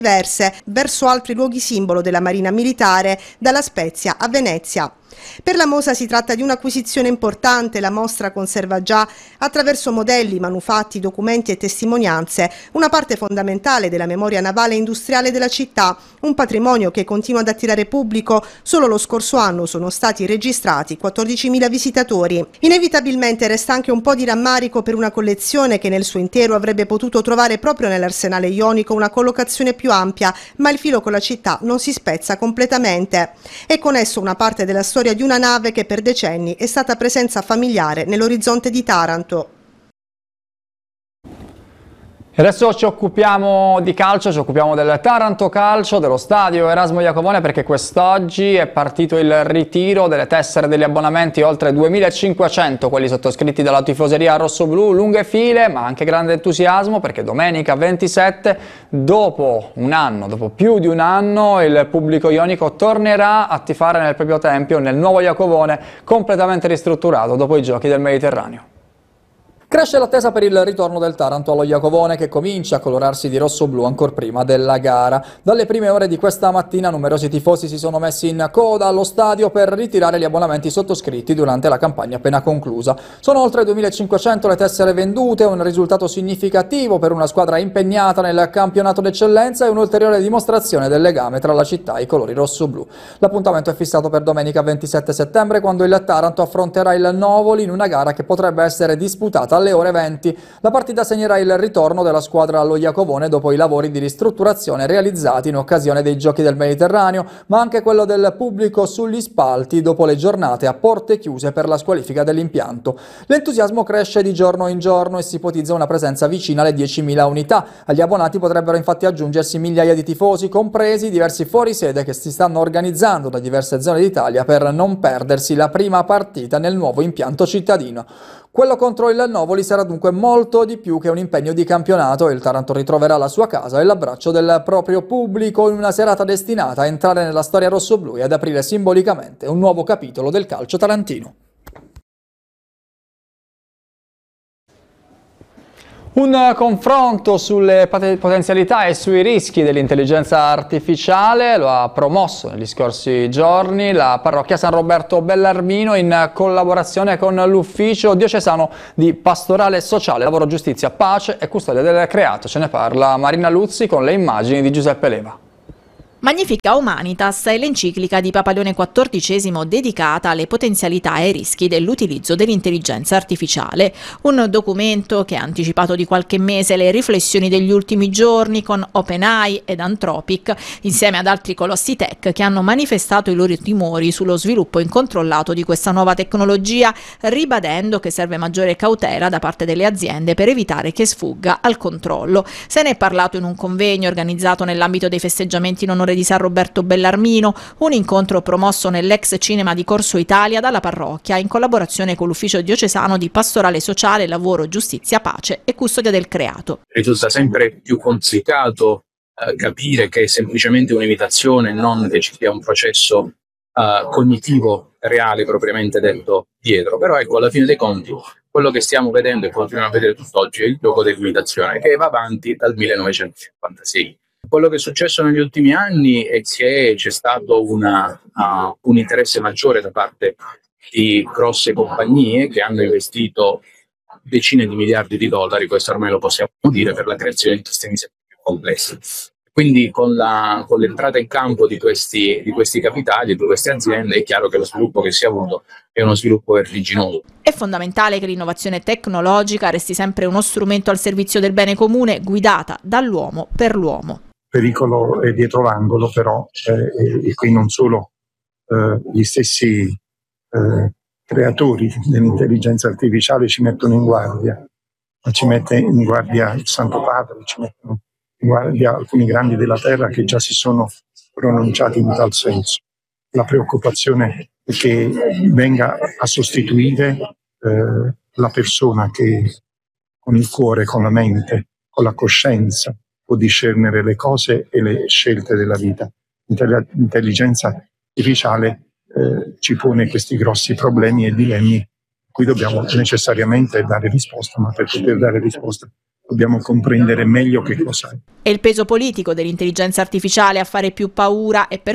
diverse verso altri luoghi simbolo della Marina Militare, dalla Spezia a Venezia. Per la Mosa si tratta di un'acquisizione importante. La mostra conserva già, attraverso modelli, manufatti, documenti e testimonianze, una parte fondamentale della memoria navale e industriale della città, un patrimonio che continua ad attirare pubblico. Solo lo scorso anno sono stati registrati 14.000 visitatori. Inevitabilmente resta anche un po' di rammarico per una collezione che nel suo intero avrebbe potuto trovare proprio nell'arsenale ionico una collocazione più ampia, ma il filo con la città non si spezza completamente. E con esso una parte della storia di una nave che per decenni è stata presenza familiare nell'orizzonte di Taranto. E adesso ci occupiamo di calcio, ci occupiamo del Taranto Calcio, dello stadio Erasmo Iacovone, perché quest'oggi è partito il ritiro delle tessere degli abbonamenti, oltre 2500 quelli sottoscritti dalla tifoseria rossoblù, lunghe file ma anche grande entusiasmo, perché domenica 27, dopo più di un anno, il pubblico ionico tornerà a tifare nel proprio tempio, nel nuovo Iacovone, completamente ristrutturato dopo i giochi del Mediterraneo. Cresce l'attesa per il ritorno del Taranto allo Iacovone, che comincia a colorarsi di rosso-blu ancor prima della gara. Dalle prime ore di questa mattina numerosi tifosi si sono messi in coda allo stadio per ritirare gli abbonamenti sottoscritti durante la campagna appena conclusa. Sono oltre 2500 le tessere vendute, un risultato significativo per una squadra impegnata nel campionato d'eccellenza e un'ulteriore dimostrazione del legame tra la città e i colori rosso-blu. L'appuntamento è fissato per domenica 27 settembre, quando il Taranto affronterà il Novoli in una gara che potrebbe essere disputata alle ore 20. La partita segnerà il ritorno della squadra allo Iacovone dopo i lavori di ristrutturazione realizzati in occasione dei Giochi del Mediterraneo, ma anche quello del pubblico sugli spalti dopo le giornate a porte chiuse per la squalifica dell'impianto. L'entusiasmo cresce di giorno in giorno e si ipotizza una presenza vicina alle 10.000 unità. Agli abbonati potrebbero infatti aggiungersi migliaia di tifosi, compresi diversi fuorisede che si stanno organizzando da diverse zone d'Italia per non perdersi la prima partita nel nuovo impianto cittadino. Quello contro il Novoli sarà dunque molto di più che un impegno di campionato e il Taranto ritroverà la sua casa e l'abbraccio del proprio pubblico in una serata destinata a entrare nella storia rossoblù e ad aprire simbolicamente un nuovo capitolo del calcio tarantino. Un confronto sulle potenzialità e sui rischi dell'intelligenza artificiale lo ha promosso negli scorsi giorni la parrocchia San Roberto Bellarmino in collaborazione con l'ufficio diocesano di pastorale sociale, lavoro, giustizia, pace e custodia del creato. Ce ne parla Marina Luzzi con le immagini di Giuseppe Leva. Magnifica Humanitas è l'enciclica di Papa Leone XIV dedicata alle potenzialità e ai rischi dell'utilizzo dell'intelligenza artificiale. Un documento che ha anticipato di qualche mese le riflessioni degli ultimi giorni con OpenAI ed Anthropic, insieme ad altri colossi tech che hanno manifestato i loro timori sullo sviluppo incontrollato di questa nuova tecnologia, ribadendo che serve maggiore cautela da parte delle aziende per evitare che sfugga al controllo. Se ne è parlato in un convegno organizzato nell'ambito dei festeggiamenti in onore di San Roberto Bellarmino, un incontro promosso nell'ex cinema di Corso Italia dalla parrocchia in collaborazione con l'ufficio diocesano di pastorale sociale, lavoro, giustizia, pace e custodia del creato. Risulta sempre più complicato capire che è semplicemente un'imitazione, non che ci sia un processo cognitivo reale propriamente detto dietro. Però ecco, alla fine dei conti quello che stiamo vedendo e continuiamo a vedere tutt'oggi è il gioco dell'imitazione che va avanti dal 1956. Quello che è successo negli ultimi anni è che c'è stato un interesse maggiore da parte di grosse compagnie che hanno investito decine di miliardi di dollari, questo ormai lo possiamo dire, per la creazione di sistemi sempre più complessi. Quindi con l'entrata in campo di questi capitali, di queste aziende, è chiaro che lo sviluppo che si è avuto è uno sviluppo vertiginoso. È fondamentale che l'innovazione tecnologica resti sempre uno strumento al servizio del bene comune, guidata dall'uomo per l'uomo. Pericolo è dietro l'angolo, però, e qui non solo gli stessi creatori dell'intelligenza artificiale ci mettono in guardia, ma ci mette in guardia il Santo Padre, ci mettono in guardia alcuni grandi della terra che già si sono pronunciati in tal senso. La preoccupazione è che venga a sostituire la persona che con il cuore, con la mente, con la coscienza può discernere le cose e le scelte della vita. L'intelligenza artificiale ci pone questi grossi problemi e dilemmi a cui dobbiamo necessariamente dare risposta, ma per poter dare risposta dobbiamo comprendere meglio che cos'è. È il peso politico dell'intelligenza artificiale a fare più paura e per